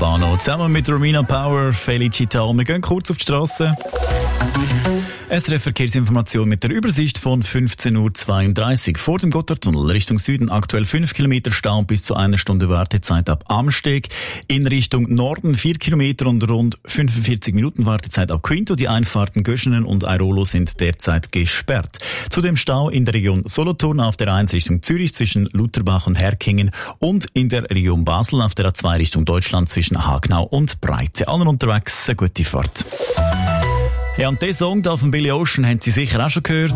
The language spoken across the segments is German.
Albano. Zusammen mit Romina Power, Felicita. Wir gehen kurz auf die Strasse. SRF Verkehrsinformation mit der Übersicht von 15.32 Uhr. Vor dem Gotthardtunnel Richtung Süden aktuell 5 Kilometer Stau bis zu 1 Stunde Wartezeit ab Amsteg. In Richtung Norden 4 Kilometer und rund 45 Minuten Wartezeit ab Quinto. Die Einfahrten Göschenen und Airolo sind derzeit gesperrt. Zudem Stau in der Region Solothurn auf der A1 Richtung Zürich zwischen Lutherbach und Herkingen und in der Region Basel auf der A2 Richtung Deutschland zwischen Hagenau und Breite. Allen unterwegs eine gute Fahrt. Ja, und diesen Song da von Billy Ocean haben Sie sicher auch schon gehört.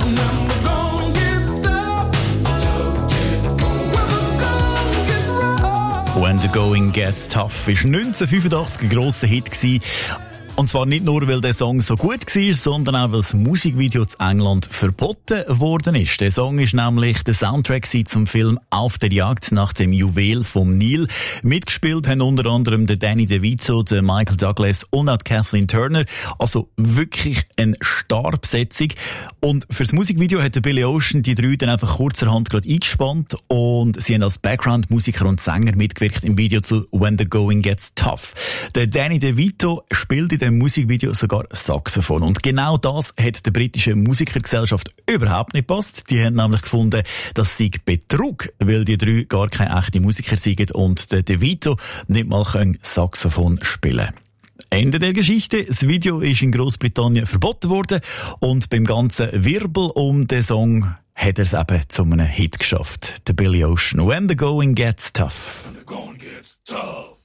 When the Going Gets Tough ist 1985 ein grosser Hit gewesen. Und zwar nicht nur, weil der Song so gut war, sondern auch, weil das Musikvideo zu England verboten worden ist. Der Song ist nämlich der Soundtrack zum Film Auf der Jagd nach dem Juwel vom Nil. Mitgespielt haben unter anderem der Danny DeVito, der Michael Douglas und auch Kathleen Turner. Also wirklich eine Starbesetzung. Und fürs Musikvideo hat der Billy Ocean die drei dann einfach kurzerhand gerade eingespannt und sie haben als Background-Musiker und Sänger mitgewirkt im Video zu When the Going Gets Tough. Der Danny DeVito spielt in dem Musikvideo sogar Saxophon. Und genau das hat der britischen Musikergesellschaft überhaupt nicht gepasst. Die haben nämlich gefunden, das sei Betrug, weil die drei gar keine echten Musiker sind und der DeVito nicht mal Saxophon spielen kann. Ende der Geschichte. Das Video ist in Großbritannien verboten worden und beim ganzen Wirbel um den Song hat er es eben zu einem Hit geschafft. Der Billy Ocean. When the Going Gets Tough. When the going gets tough.